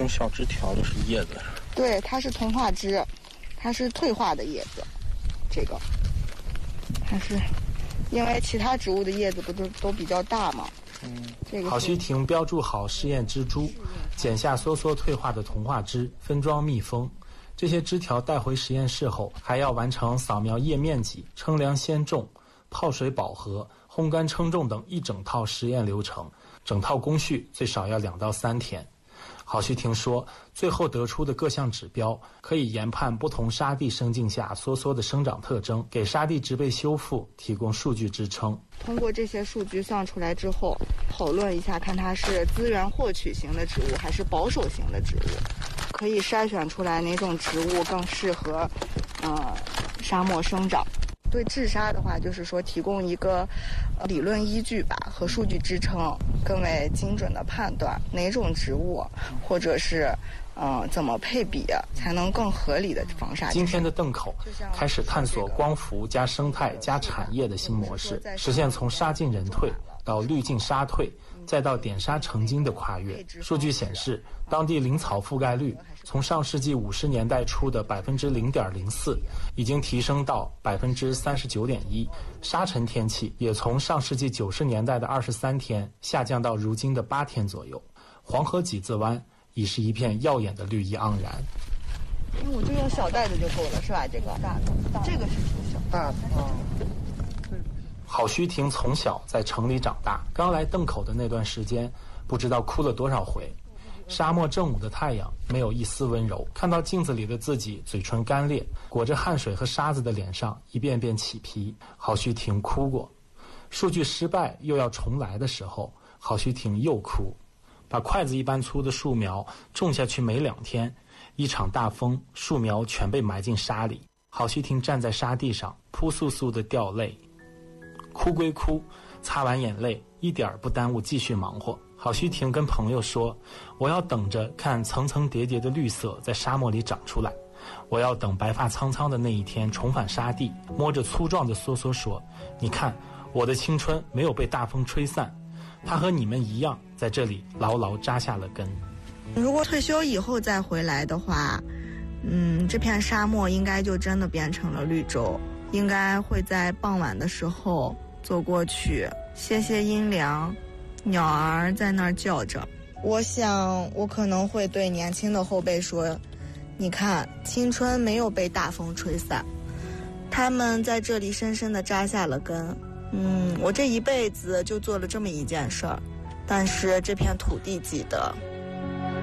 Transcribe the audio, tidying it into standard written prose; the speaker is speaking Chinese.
小枝条的是叶子。 对，它是同化枝，它是退化的叶子。这个它是因为其他植物的叶子不都比较大吗？这个郝旭婷标注好试验枝株，剪下缩退化的同化枝，分装密封。这些枝条带回实验室后，还要完成扫描叶面积、称量鲜重、泡水饱和、烘干称重等一整套实验流程，整套工序最少要2到3天。郝旭婷说，最后得出的各项指标可以研判不同沙地生境下梭的生长特征，给沙地植被修复提供数据支撑。 通过这些数据算出来之后，讨论一下看它是资源获取型的植物还是保守型的植物，可以筛选出来哪种植物更适合沙漠生长。对治沙的话，就是说提供一个理论依据吧和数据支撑，更为精准的判断哪种植物或者是怎么配比才能更合理的防沙。 今天的邓口开始探索光伏加生态加产业的新模式，实现从沙进人退到绿进沙退，再到点沙成金的跨越。数据显示，当地林草覆盖率从上世纪50年代初的 0.04% 已经提升到 39.1%， 沙尘天气也从上世纪90年代的23天下降到如今的8天左右。黄河几字湾已是一片耀眼的绿意盎然。 我就用小袋子就够了，是吧？这个大的，这个是挺小大的。 郝旭婷从小在城里长大，刚来邓口的那段时间，不知道哭了多少回。沙漠正午的太阳没有一丝温柔，看到镜子里的自己，嘴唇干裂，裹着汗水和沙子的脸上一遍遍起皮。郝旭婷哭过，数据失败又要重来的时候，郝旭婷又哭。把筷子一般粗的树苗种下去没2天，一场大风，树苗全被埋进沙里。郝旭婷站在沙地上，扑簌簌地掉泪。哭归哭，擦完眼泪，一点不耽误继续忙活。郝旭婷跟朋友说，我要等着看层层叠叠的绿色在沙漠里长出来，我要等白发苍苍的那一天重返沙地，摸着粗壮的梭说，你看，我的青春没有被大风吹散，它和你们一样在这里牢牢扎下了根。 如果退休以后再回来的话，这片沙漠应该就真的变成了绿洲，应该会在傍晚的时候走过去，歇歇阴凉，鸟儿在那儿叫着。我想我可能会对年轻的后辈说，你看，青春没有被大风吹散，他们在这里深深地扎下了根。我这一辈子就做了这么一件事儿，但是这片土地记得。